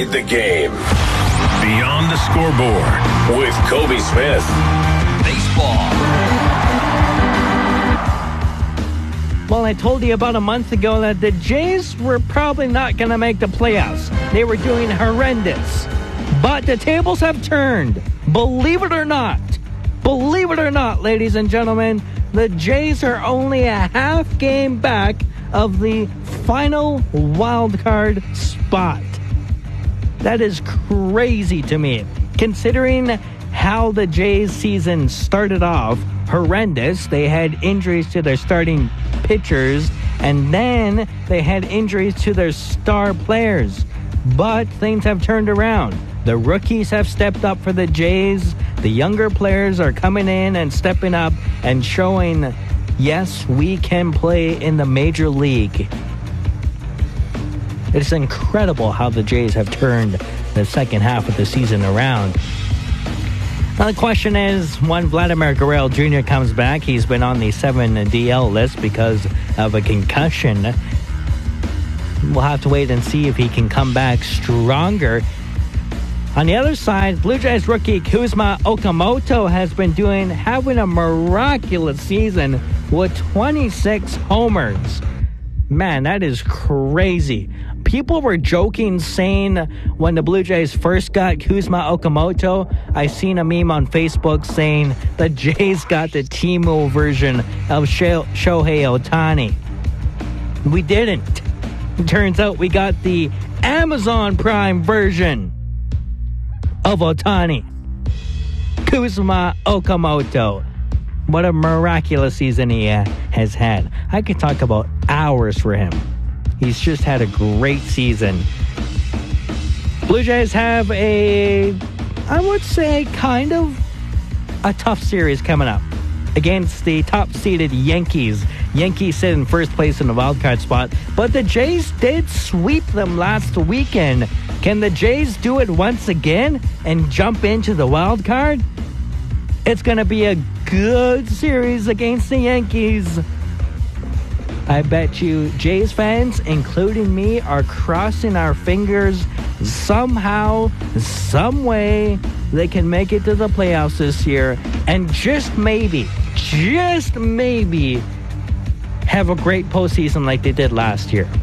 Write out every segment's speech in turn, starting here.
The game. Beyond the Scoreboard with Kobe Smith. Baseball. Well, I told you about a month ago that the Jays were probably not going to make the playoffs. They were doing horrendous. But the tables have turned. Believe it or not. Believe it or not, ladies and gentlemen, the Jays are only a half game back of the final wild card spot. That is crazy to me, considering how the Jays season started off horrendous. They had injuries to their starting pitchers, and then they had injuries to their star players. But things have turned around. The rookies have stepped up for the Jays. The younger players are coming in and stepping up and showing, yes, we can play in the major league. It's incredible how the Jays have turned the second half of the season around. Now the question is, when Vladimir Guerrero Jr. comes back, he's been on the 7 DL list because of a concussion. We'll have to wait and see if he can come back stronger. On the other side, Blue Jays rookie Kuzma Okamoto has been having a miraculous season with 26 homers. Man, that is crazy. People were joking, saying when the Blue Jays first got Kuzma Okamoto, I seen a meme on Facebook saying the Jays got the Timo version of Shohei Ohtani. We didn't. It turns out we got the Amazon Prime version of Ohtani. Kuzma Okamoto. What a miraculous season he has had. I could talk about hours for him. He's just had a great season. Blue Jays have I would say, kind of a tough series coming up against the top-seeded Yankees. Yankees sit in first place in the wildcard spot, but the Jays did sweep them last weekend. Can the Jays do it once again and jump into the wild card? It's going to be a good series against the Yankees. I bet you Jays fans, including me, are crossing our fingers somehow, some way they can make it to the playoffs this year and just maybe have a great postseason like they did last year.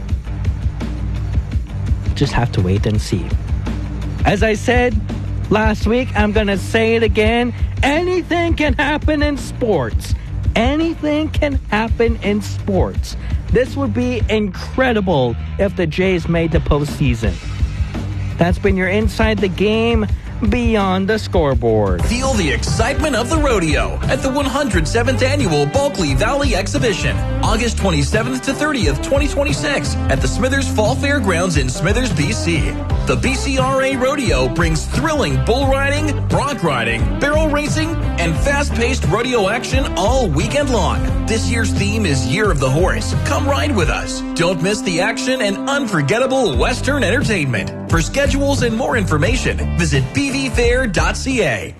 Just have to wait and see. As I said last week, I'm going to say it again. Anything can happen in sports. Anything can happen in sports. This would be incredible if the Jays made the postseason. That's been your Inside the Game Beyond the Scoreboard. Feel the excitement of the rodeo at the 107th Annual Bulkley Valley Exhibition, August 27th to 30th, 2026, at the Smithers Fall Fairgrounds in Smithers, BC. The BCRA Rodeo brings thrilling bull riding, bronc riding, barrel racing, and fast-paced rodeo action all weekend long. This year's theme is Year of the Horse. Come ride with us. Don't miss the action and unforgettable Western entertainment. For schedules and more information, visit bvfair.ca.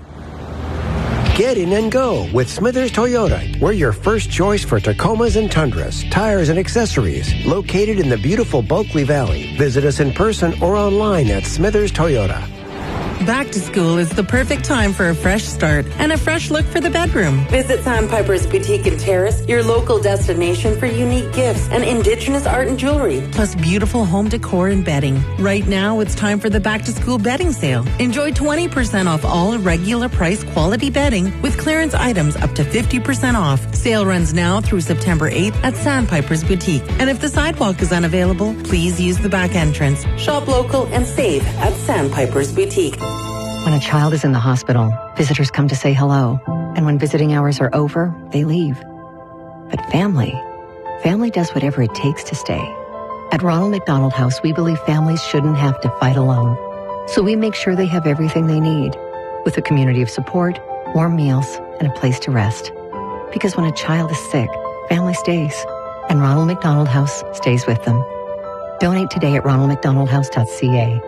Get in and go with Smithers Toyota. We're your first choice for Tacomas and Tundras, tires and accessories. Located in the beautiful Bulkley Valley. Visit us in person or online at Smithers Toyota. Back to school is the perfect time for a fresh start and a fresh look for the bedroom. Visit Sandpiper's Boutique and Terrace, your local destination for unique gifts and Indigenous art and jewelry. Plus beautiful home decor and bedding. Right now, it's time for the back to school bedding sale. Enjoy 20% off all regular price quality bedding with clearance items up to 50% off. Sale runs now through September 8th at Sandpiper's Boutique. And if the sidewalk is unavailable, please use the back entrance. Shop local and save at Sandpiper's Boutique. When a child is in the hospital, visitors come to say hello. And when visiting hours are over, they leave. But family does whatever it takes to stay. At Ronald McDonald House, we believe families shouldn't have to fight alone. So we make sure they have everything they need, with a community of support, warm meals, and a place to rest. Because when a child is sick, family stays. And Ronald McDonald House stays with them. Donate today at ronaldmcdonaldhouse.ca.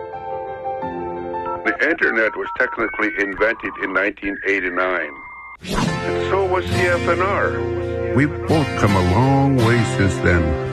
The Internet was technically invented in 1989, and so was CFNR. We've both come a long way since then.